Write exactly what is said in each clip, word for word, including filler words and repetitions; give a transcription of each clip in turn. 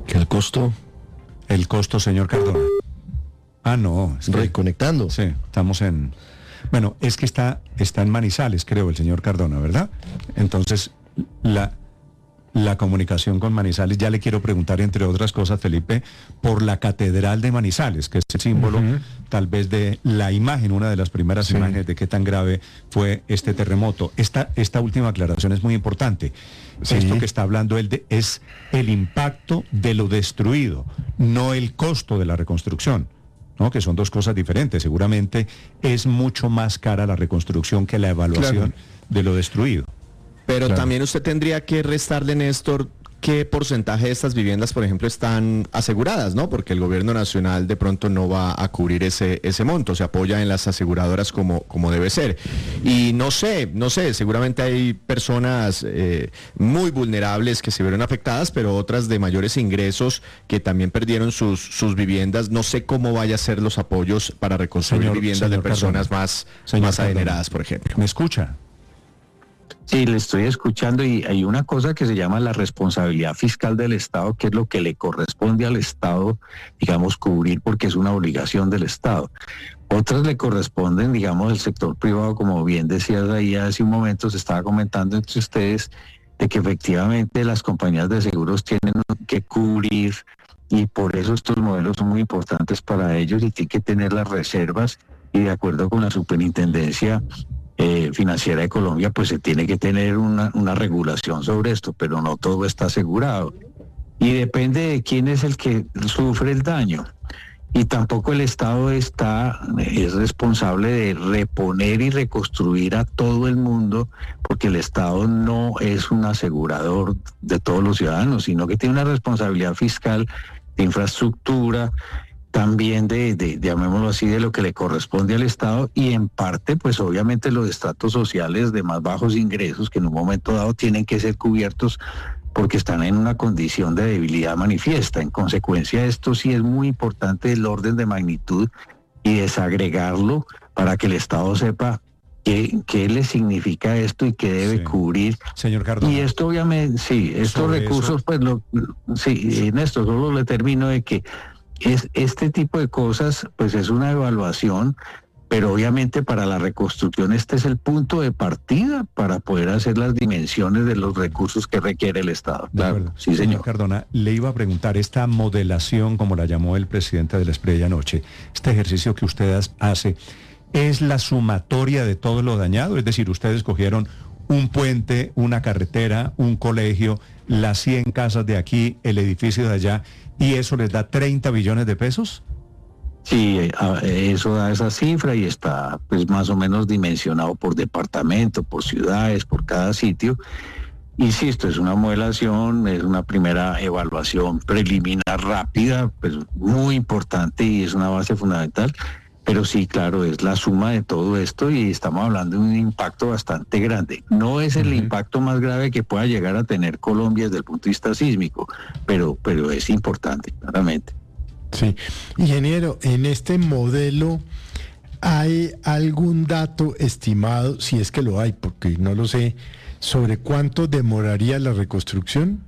¿Que el costo? El costo, señor Cardona. Ah, no. Es que, Reconectando. Sí, estamos en... Bueno, es que está, está en Manizales, creo, el señor Cardona, ¿verdad? Entonces, la... La comunicación con Manizales, ya le quiero preguntar, entre otras cosas, Felipe, por la Catedral de Manizales, que es el símbolo, uh-huh. tal vez, de la imagen, una de las primeras sí. imágenes de qué tan grave fue este terremoto. Esta, esta última aclaración es muy importante. Sí. Esto que está hablando él de, es el impacto de lo destruido, no el costo de la reconstrucción, ¿no? Que son dos cosas diferentes. Seguramente es mucho más cara la reconstrucción que la evaluación claro. de lo destruido. Pero claro. también usted tendría que restarle, Néstor, qué porcentaje de estas viviendas, por ejemplo, están aseguradas, ¿no? Porque el gobierno nacional de pronto no va a cubrir ese ese monto, se apoya en las aseguradoras como, como debe ser. Y no sé, no sé, seguramente hay personas eh, muy vulnerables que se vieron afectadas, pero otras de mayores ingresos que también perdieron sus, sus viviendas. No sé cómo vaya a ser los apoyos para reconstruir señor, viviendas señor de personas Cardona. más, más adineradas, por ejemplo. ¿Me escucha? Sí, le estoy escuchando y hay una cosa que se llama la responsabilidad fiscal del Estado, que es lo que le corresponde al Estado, digamos, cubrir porque es una obligación del Estado. Otras le corresponden, digamos, al sector privado, como bien decías ahí hace un momento, se estaba comentando entre ustedes, de que efectivamente las compañías de seguros tienen que cubrir y por eso estos modelos son muy importantes para ellos y tienen que tener las reservas y de acuerdo con la superintendencia Eh, financiera de Colombia, pues se tiene que tener una, una regulación sobre esto, pero no todo está asegurado. Y depende de quién es el que sufre el daño. Y tampoco el Estado está, es responsable de reponer y reconstruir a todo el mundo, porque el Estado no es un asegurador de todos los ciudadanos, sino que tiene una responsabilidad fiscal de infraestructura, también de, de, llamémoslo así, de lo que le corresponde al Estado y en parte, pues obviamente los estratos sociales de más bajos ingresos que en un momento dado tienen que ser cubiertos porque están en una condición de debilidad manifiesta. En consecuencia, esto sí es muy importante el orden de magnitud y desagregarlo para que el Estado sepa qué, qué le significa esto y qué debe sí. cubrir. Señor Cardona. Y esto obviamente, sí, estos recursos, eso. pues, lo, sí, en esto solo le termino de que Es, este tipo de cosas, pues es una evaluación, pero obviamente para la reconstrucción este es el punto de partida para poder hacer las dimensiones de los recursos que requiere el Estado. Claro, sí, señor. señor Cardona, le iba a preguntar, esta modelación, como la llamó el presidente de la Esprella anoche, este ejercicio que usted hace, ¿es la sumatoria de todo lo dañado? Es decir, ustedes cogieron un puente, una carretera, un colegio, las cien casas de aquí, el edificio de allá, ¿y eso les da treinta billones de pesos? Sí, eso da esa cifra y está pues más o menos dimensionado por departamento, por ciudades, por cada sitio. Insisto, es una modelación, es una primera evaluación preliminar rápida, pues muy importante y es una base fundamental. Pero sí, claro, es la suma de todo esto y estamos hablando de un impacto bastante grande. No es el uh-huh. impacto más grave que pueda llegar a tener Colombia desde el punto de vista sísmico, pero, pero es importante, claramente. Sí, ingeniero, en este modelo, ¿hay algún dato estimado, si es que lo hay, porque no lo sé, sobre cuánto demoraría la reconstrucción?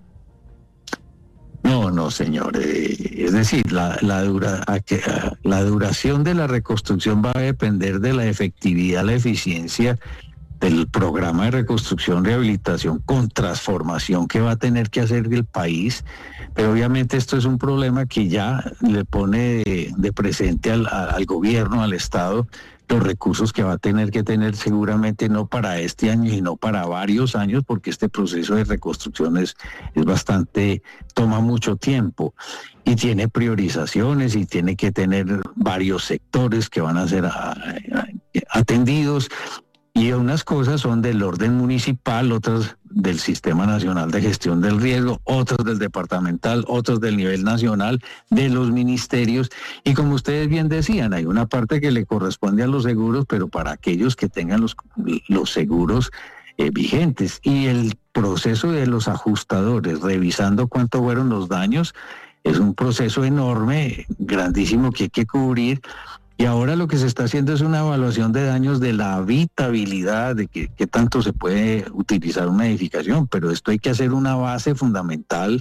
No, no, señor. Eh, es decir, la, la, dura, la duración de la reconstrucción va a depender de la efectividad, la eficiencia del programa de reconstrucción, rehabilitación con transformación que va a tener que hacer el país. Pero obviamente esto es un problema que ya le pone de, de presente al, al gobierno, al Estado, los recursos que va a tener que tener seguramente no para este año, sino para varios años, porque este proceso de reconstrucción es, es bastante, toma mucho tiempo y tiene priorizaciones y tiene que tener varios sectores que van a ser a, a, atendidos. Y unas cosas son del orden municipal, otras del Sistema Nacional de Gestión del Riesgo, otras del departamental, otras del nivel nacional, de los ministerios. Y como ustedes bien decían, hay una parte que le corresponde a los seguros, pero para aquellos que tengan los, los seguros eh, vigentes. Y el proceso de los ajustadores, revisando cuánto fueron los daños, es un proceso enorme, grandísimo, que hay que cubrir. Y ahora lo que se está haciendo es una evaluación de daños de la habitabilidad, de qué tanto se puede utilizar una edificación, pero esto hay que hacer una base fundamental